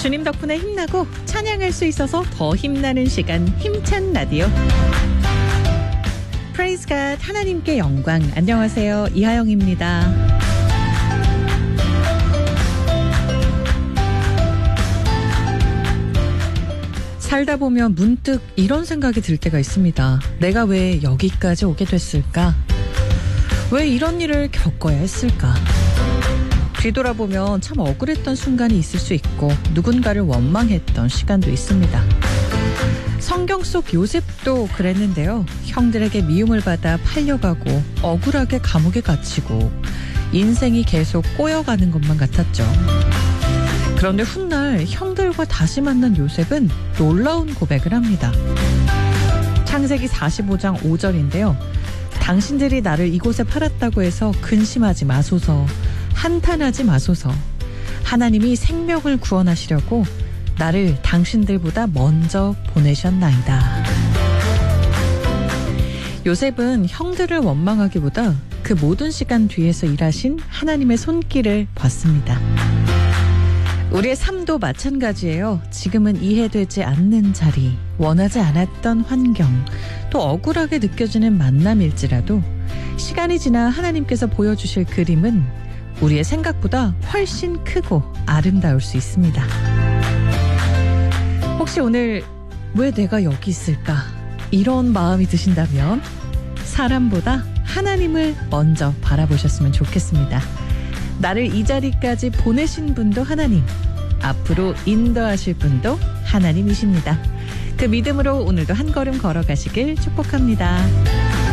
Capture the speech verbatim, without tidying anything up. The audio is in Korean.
주님 덕분에 힘나고 찬양할 수 있어서 더 힘나는 시간, 힘찬 라디오. Praise God, 하나님께 영광. 안녕하세요, 이하영입니다. 살다 보면 문득 이런 생각이 들 때가 있습니다. 내가 왜 여기까지 오게 됐을까? 왜 이런 일을 겪어야 했을까? 뒤돌아보면 참 억울했던 순간이 있을 수 있고 누군가를 원망했던 시간도 있습니다. 성경 속 요셉도 그랬는데요. 형들에게 미움을 받아 팔려가고 억울하게 감옥에 갇히고 인생이 계속 꼬여가는 것만 같았죠. 그런데 훗날 형들과 다시 만난 요셉은 놀라운 고백을 합니다. 창세기 사십오 장 오 절인데요. 당신들이 나를 이곳에 팔았다고 해서 근심하지 마소서, 한탄하지 마소서. 하나님이 생명을 구원하시려고 나를 당신들보다 먼저 보내셨나이다. 요셉은 형들을 원망하기보다 그 모든 시간 뒤에서 일하신 하나님의 손길을 봤습니다. 우리의 삶도 마찬가지예요. 지금은 이해되지 않는 자리, 원하지 않았던 환경, 또 억울하게 느껴지는 만남일지라도 시간이 지나 하나님께서 보여주실 그림은 우리의 생각보다 훨씬 크고 아름다울 수 있습니다. 혹시 오늘 왜 내가 여기 있을까? 이런 마음이 드신다면 사람보다 하나님을 먼저 바라보셨으면 좋겠습니다. 나를 이 자리까지 보내신 분도 하나님, 앞으로 인도하실 분도 하나님이십니다. 그 믿음으로 오늘도 한 걸음 걸어가시길 축복합니다.